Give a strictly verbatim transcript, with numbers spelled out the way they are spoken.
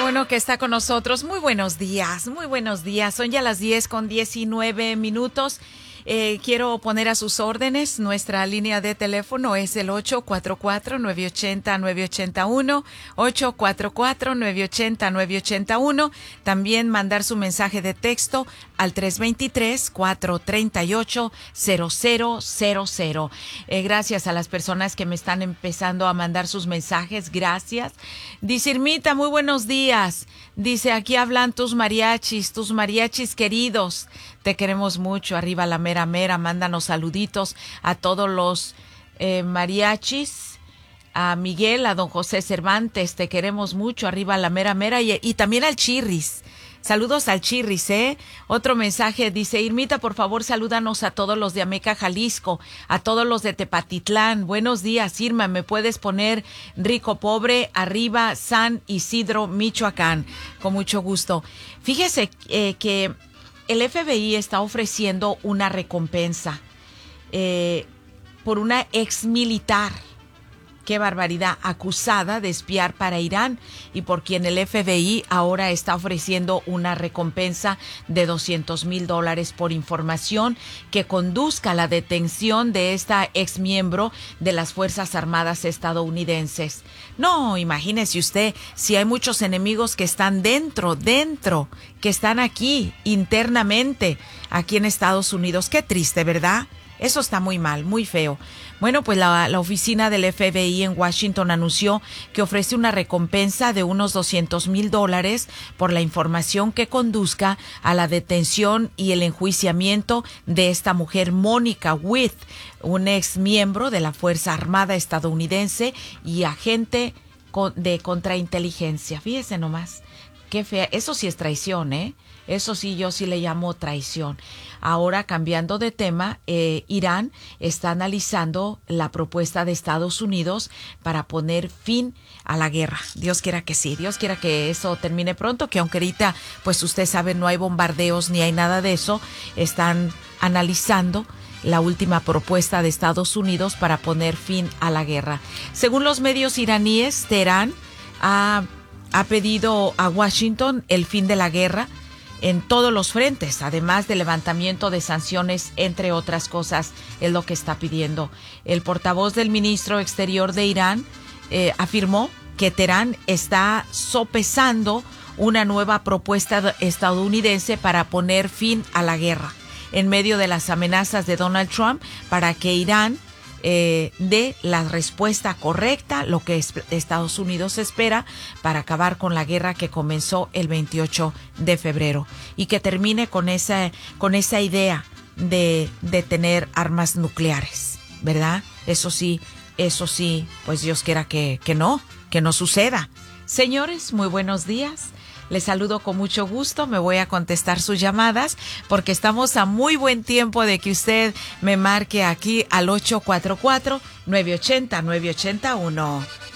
bueno que está con nosotros. Muy buenos días, muy buenos días. Son ya las diez con diecinueve minutos. Eh, quiero poner a sus órdenes. Nuestra línea de teléfono es el ocho cuatro cuatro, nueve ocho cero, nueve ocho uno, ocho cuatro cuatro, nueve ocho cero, nueve ocho uno. También mandar su mensaje de texto al tres dos tres, cuatro tres ocho, cero cero cero cero. Eh, gracias a las personas que me están empezando a mandar sus mensajes. Gracias. Dice Irmita, muy buenos días. Dice, aquí hablan tus mariachis, tus mariachis queridos. Te queremos mucho. Arriba la mera mera. Mándanos saluditos a todos los eh, mariachis. A Miguel, a don José Cervantes. Te queremos mucho. Arriba la mera mera. Y, y también al Chirris. Saludos al Chirris, ¿eh? Otro mensaje dice, Irmita, por favor, salúdanos a todos los de Ameca, Jalisco, a todos los de Tepatitlán. Buenos días, Irma, ¿me puedes poner Rico Pobre, arriba San Isidro, Michoacán? Con mucho gusto. Fíjese eh, que el F B I está ofreciendo una recompensa eh, por una ex militar. Qué barbaridad, acusada de espiar para Irán y por quien el F B I ahora está ofreciendo una recompensa de doscientos mil dólares por información que conduzca a la detención de esta ex miembro de las Fuerzas Armadas estadounidenses. No, imagínese usted, si hay muchos enemigos que están dentro, dentro, que están aquí internamente, aquí en Estados Unidos. Qué triste, ¿verdad? Eso está muy mal, muy feo. Bueno, pues la, la oficina del F B I en Washington anunció que ofrece una recompensa de unos doscientos mil dólares por la información que conduzca a la detención y el enjuiciamiento de esta mujer, Mónica Witt, un ex miembro de la Fuerza Armada estadounidense y agente de contrainteligencia. Fíjese nomás, qué fea. Eso sí es traición, ¿eh? Eso sí, yo sí le llamo traición. Ahora, cambiando de tema, eh, Irán está analizando la propuesta de Estados Unidos para poner fin a la guerra. Dios quiera que sí, Dios quiera que eso termine pronto, que aunque ahorita, pues usted sabe, no hay bombardeos ni hay nada de eso, están analizando la última propuesta de Estados Unidos para poner fin a la guerra. Según los medios iraníes, Teherán ha, ha pedido a Washington el fin de la guerra en todos los frentes, además del levantamiento de sanciones, entre otras cosas, es lo que está pidiendo. El portavoz del ministro exterior de Irán eh, afirmó que Teherán está sopesando una nueva propuesta estadounidense para poner fin a la guerra, en medio de las amenazas de Donald Trump para que Irán Eh, de la respuesta correcta, lo que es, Estados Unidos espera para acabar con la guerra que comenzó el veintiocho de febrero y que termine con esa, con esa idea de, de tener armas nucleares, ¿verdad? Eso sí, eso sí, pues Dios quiera que, que no, que no suceda. Señores, muy buenos días. Les saludo con mucho gusto, me voy a contestar sus llamadas porque estamos a muy buen tiempo de que usted me marque aquí al ocho cuatro cuatro, nueve ocho cero, nueve ocho uno.